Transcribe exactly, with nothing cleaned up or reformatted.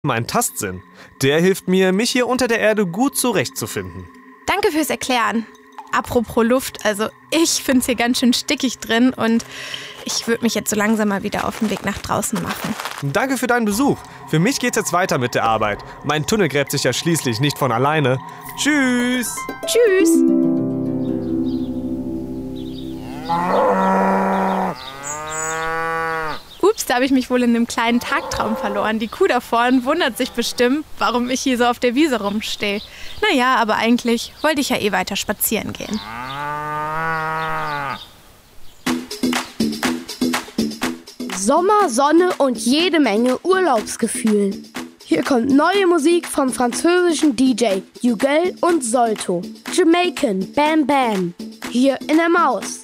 Mein Tastsinn, der hilft mir, mich hier unter der Erde gut zurechtzufinden. Danke fürs Erklären. Apropos Luft, also ich finde es hier ganz schön stickig drin und ich würde mich jetzt so langsam mal wieder auf den Weg nach draußen machen. Danke für deinen Besuch. Für mich geht's jetzt weiter mit der Arbeit. Mein Tunnel gräbt sich ja schließlich nicht von alleine. Tschüss! Tschüss! Ups, da habe ich mich wohl in einem kleinen Tagtraum verloren. Die Kuh da vorne wundert sich bestimmt, warum ich hier so auf der Wiese rumstehe. Naja, aber eigentlich wollte ich ja eh weiter spazieren gehen. Sommer, Sonne und jede Menge Urlaubsgefühl. Hier kommt neue Musik vom französischen D J Hugel und Solto. Jamaican Bam Bam. Hier in der Maus.